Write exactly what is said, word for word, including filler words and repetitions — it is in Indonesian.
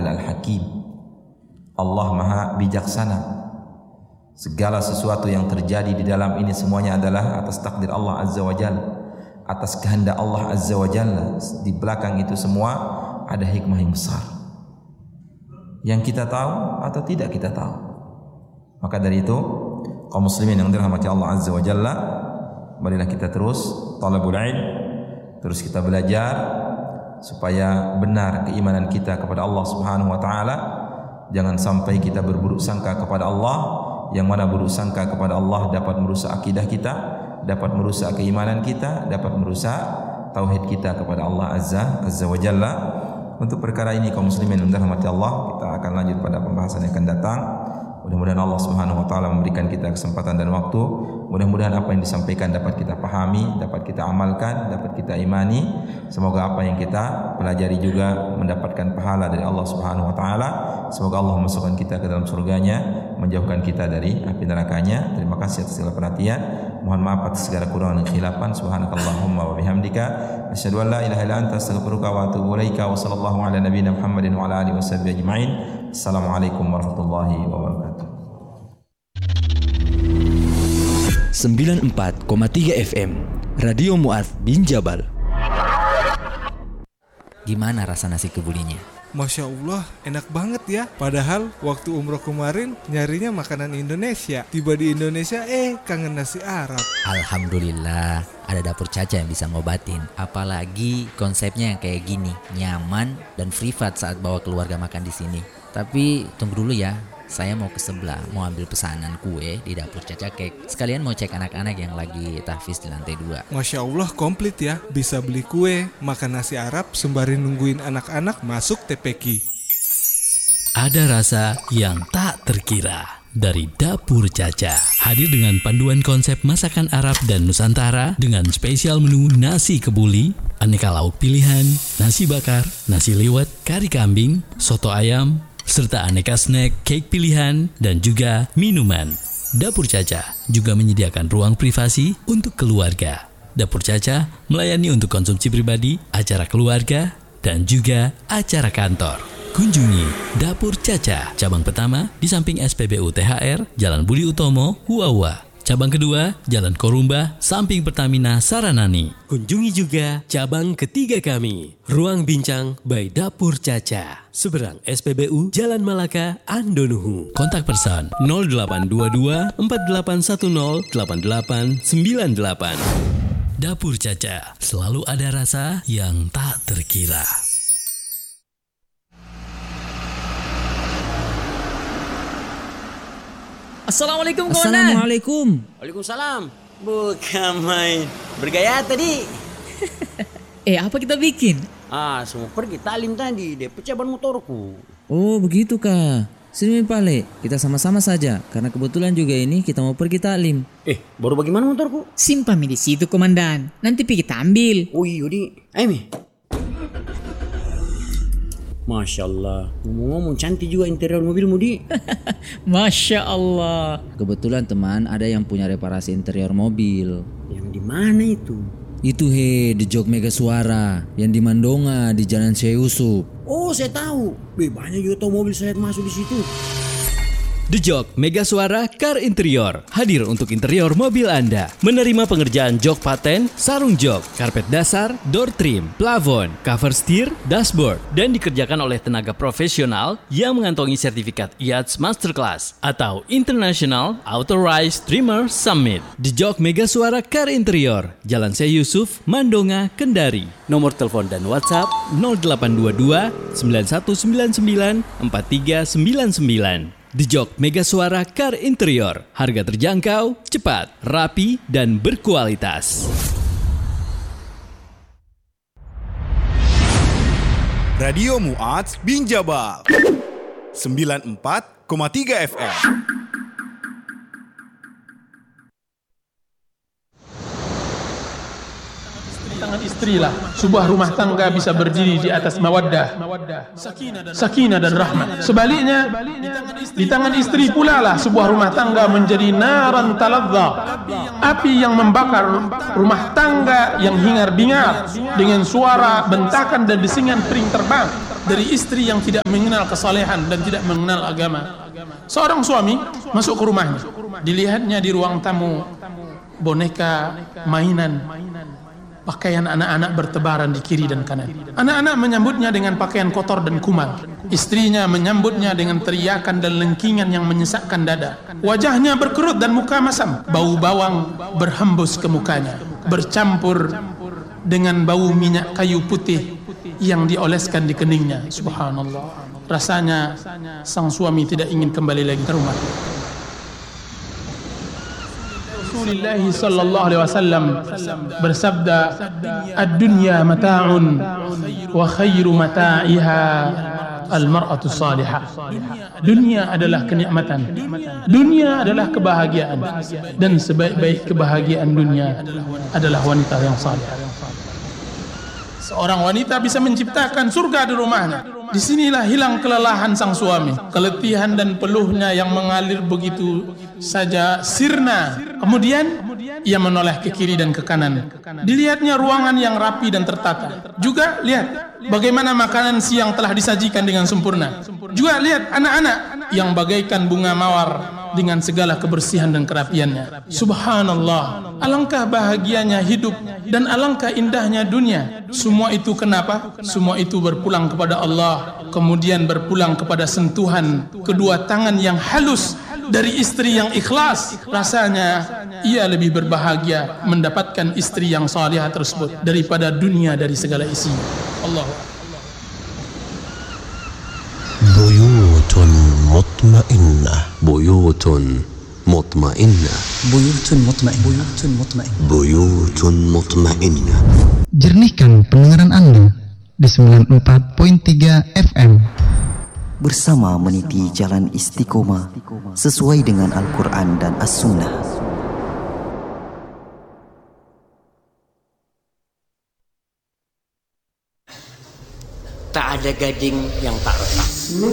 adalah Al-Hakim. Allah Maha Bijaksana. Segala sesuatu yang terjadi di dalam ini semuanya adalah atas takdir Allah Azza wa Jalla, atas kehendak Allah Azza wa Jalla. Di belakang itu semua ada hikmah yang besar yang kita tahu atau tidak kita tahu. Maka dari itu, kaum muslimin yang dirahmati Allah Azza wa Jalla, marilah kita terus talabul ilm, terus kita belajar supaya benar keimanan kita kepada Allah Subhanahu wa taala. Jangan sampai kita berburuk sangka kepada Allah, yang mana buruk sangka kepada Allah dapat merusak akidah kita, dapat merusak keimanan kita, dapat merusak tauhid kita kepada Allah Azza Azza wa Jalla. Untuk perkara ini kaum muslimin yang dirahmati Allah, kita akan lanjut pada pembahasan yang akan datang. Mudah-mudahan Allah Subhanahu wa taala memberikan kita kesempatan dan waktu. Mudah-mudahan apa yang disampaikan dapat kita pahami, dapat kita amalkan, dapat kita imani. Semoga apa yang kita pelajari juga mendapatkan pahala dari Allah Subhanahu wa taala. Semoga Allah memasukkan kita ke dalam surganya, menjauhkan kita dari api nerakanya. Terima kasih atas segala perhatian. Mohon maaf atas segala kekurangan dan khilafan. Subhanakallahumma wa bihamdika asyhadu an la ilaha illa anta astaghfiruka wa atubu ilaika. Wa sallallahu ala nabiyyina Muhammadin wa ala alihi washabbihi ajmain. Assalamualaikum warahmatullahi wabarakatuh. sembilan puluh empat koma tiga F M Radio Mu'adz bin Jabal. Gimana rasa nasi kebulinya? Masya Allah, enak banget ya. Padahal waktu umroh kemarin nyarinya makanan Indonesia. Tiba di Indonesia, eh kangen nasi Arab. Alhamdulillah, ada Dapur Caca yang bisa ngobatin. Apalagi konsepnya yang kayak gini, nyaman dan privat saat bawa keluarga makan di sini. Tapi tunggu dulu ya, saya mau ke sebelah, mau ambil pesanan kue di Dapur Caca Cake. Sekalian mau cek anak-anak yang lagi tahfiz di lantai dua. Masya Allah, komplit ya. Bisa beli kue, makan nasi Arab, sembari nungguin anak-anak masuk T P Q. Ada rasa yang tak terkira dari Dapur Caca. Hadir dengan panduan konsep masakan Arab dan Nusantara dengan spesial menu nasi kebuli, aneka lauk pilihan, nasi bakar, nasi liwet, kari kambing, soto ayam, serta aneka snack, cake pilihan, dan juga minuman. Dapur Caca juga menyediakan ruang privasi untuk keluarga. Dapur Caca melayani untuk konsumsi pribadi, acara keluarga, dan juga acara kantor. Kunjungi Dapur Caca, cabang pertama di samping S P B U T H R, Jalan Budi Utomo, Huawa. Cabang kedua, Jalan Korumba, samping Pertamina Saranani. Kunjungi juga cabang ketiga kami, Ruang Bincang by Dapur Caca, seberang S P B U Jalan Malaka, Andonuhu. Kontak person nol delapan dua dua empat delapan satu nol delapan delapan sembilan delapan. Dapur Caca, selalu ada rasa yang tak terkira. Assalamualaikum kawan. Assalamualaikum. Waalaikumsalam. Bukan main. Bergaya tadi. Eh, apa kita bikin? Ah, semua pergi talim tadi. Dia pecah ban motorku. Oh, begitu kah? Sini Pale, kita sama-sama saja. Karena kebetulan juga ini kita mau pergi taklim. Eh, baru bagaimana motorku? Simpan mi di situ komandan. Nanti pergi kita ambil. Oh iya, di. Ayo mi. Masya Allah, ngomong-ngomong cantik juga interior mobilmu di. Masya Allah. Kebetulan teman ada yang punya reparasi interior mobil. Yang di mana itu? Itu he, di Jog Mega Suara, yang di Mandonga, di Jalan Syekh Yusuf. Oh, saya tahu. Be, banyak juga tahu mobil saya masuk di situ. The Jog Mega Suara Car Interior hadir untuk interior mobil Anda. Menerima pengerjaan jok paten, sarung jok, karpet dasar, door trim, plafon, cover steer, dashboard, dan dikerjakan oleh tenaga profesional yang mengantongi sertifikat I A T S Masterclass atau International Authorized Trimmer Summit. The Jog Mega Suara Car Interior, Jalan Syekh Yusuf, Mandonga, Kendari. Nomor telepon dan WhatsApp nol delapan dua dua sembilan satu sembilan sembilan empat tiga sembilan sembilan. The Jog Mega Suara Car Interior. Harga terjangkau, cepat, rapi, dan berkualitas. Radio Mu'adz bin Jabal sembilan puluh empat koma tiga F M. Tangan istrilah sebuah rumah tangga bisa berdiri di atas mawaddah, sakinah dan rahmat. Sebaliknya, di tangan istri pula lah sebuah rumah tangga menjadi naran taladza, api yang membakar rumah tangga yang hingar-bingar dengan suara bentakan dan desingan piring terbang. dari istri yang tidak mengenal kesalehan dan tidak mengenal agama. Seorang suami masuk ke rumahnya, dilihatnya di ruang tamu boneka mainan, pakaian anak-anak bertebaran di kiri dan kanan. Anak-anak menyambutnya dengan pakaian kotor dan kumal. Istrinya menyambutnya dengan teriakan dan lengkingan yang menyesakkan dada. Wajahnya berkerut dan muka masam. Bau bawang berhembus ke mukanya, bercampur dengan bau minyak kayu putih yang dioleskan di keningnya. Subhanallah. Rasanya sang suami tidak ingin kembali lagi ke rumah. Rasulullah sallallahu alaihi wasallam bersabda, "Ad-dunya mata'un wa khairu mata'iha al-mar'atu salihah." Dunia adalah kenikmatan, dunia adalah kebahagiaan, dan sebaik-baik kebahagiaan dunia adalah wanita yang salih. Seorang wanita bisa menciptakan surga di rumahnya. Disinilah hilang kelelahan sang suami, keletihan dan peluhnya yang mengalir begitu saja sirna. Kemudian ia menoleh ke kiri dan ke kanan. Dilihatnya ruangan yang rapi dan tertata. Juga lihat bagaimana makanan siang telah disajikan dengan sempurna. Juga lihat anak-anak yang bagaikan bunga mawar dengan segala kebersihan dan kerapiannya. Subhanallah, alangkah bahagianya hidup dan alangkah indahnya dunia. Semua itu kenapa? Semua itu berpulang kepada Allah, kemudian berpulang kepada sentuhan kedua tangan yang halus dari istri yang ikhlas. Rasanya ia lebih berbahagia mendapatkan istri yang salihah tersebut daripada dunia dari segala isinya. Allah. Buyutun mutmainnah, buyutun mutmainnah, buyutun mutmainnah, buyutun mutmainnah, buyutun mutmainnah. Jernihkan pendengaran Anda di sembilan puluh empat koma tiga F M. Bersama meniti jalan istiqomah sesuai dengan Al-Quran dan As-Sunnah. Tak ada gading yang tak retak.